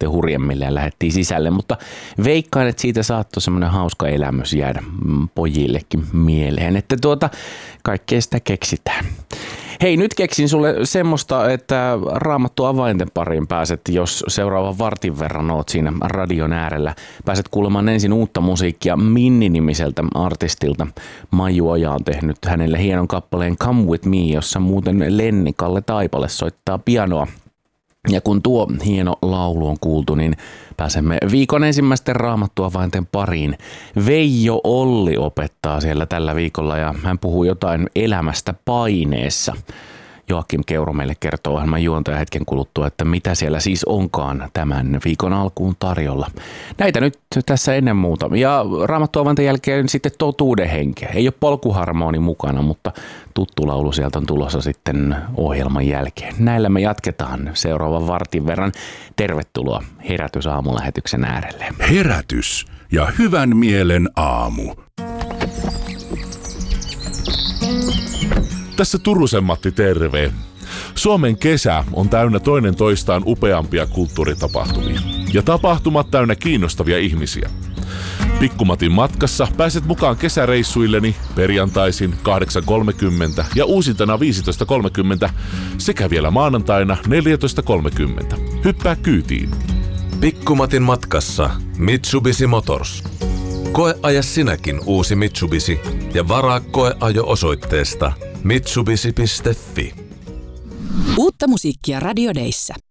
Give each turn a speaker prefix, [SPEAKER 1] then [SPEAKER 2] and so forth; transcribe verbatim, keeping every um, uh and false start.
[SPEAKER 1] sitten hurjemmille ja lähdettiin sisälle, mutta veikkaan, että siitä saattoi semmoinen hauska elämys jäädä pojillekin mieleen, että tuota, kaikkea sitä keksitään. Hei, nyt keksin sulle semmoista, että Raamattu avainten pariin pääset, jos seuraavan vartin verran oot siinä radion äärellä. Pääset kuulemaan ensin uutta musiikkia Minni-nimiseltä artistilta. Maiju Oja on tehnyt hänelle hienon kappaleen Come With Me, jossa muuten Lenni Kalle Taipale soittaa pianoa. Ja kun tuo hieno laulu on kuultu, niin pääsemme viikon ensimmäisten Raamattu avainten pariin. Veijo Olli opettaa siellä tällä viikolla ja hän puhuu jotain elämästä paineessa. Joakim Keuro meille kertoo ohjelman juontaja hetken kuluttua, että mitä siellä siis onkaan tämän viikon alkuun tarjolla. Näitä nyt tässä ennen muuta. Ja Raamattu avainten jälkeen sitten totuuden henkeä. Ei ole polkuharmoni mukana, mutta tuttu laulu sieltä on tulossa sitten ohjelman jälkeen. Näillä me jatketaan seuraavan vartin verran. Tervetuloa Herätys aamulähetyksen äärelle.
[SPEAKER 2] Herätys ja hyvän mielen aamu. Tässä Turusen Matti, terve. Suomen kesä on täynnä toinen toistaan upeampia kulttuuritapahtumia. Ja tapahtumat täynnä kiinnostavia ihmisiä. Pikkumatin matkassa pääset mukaan kesäreissuilleni perjantaisin kahdeksan kolmekymmentä ja uusintana viisitoista kolmekymmentä sekä vielä maanantaina neljätoista kolmekymmentä. Hyppää kyytiin.
[SPEAKER 3] Pikkumatin matkassa Mitsubishi Motors. Koeaja sinäkin uusi Mitsubishi ja varaa koeajo osoitteesta mitsubishi piste fi.
[SPEAKER 4] Uutta musiikkia Radio Dayssä.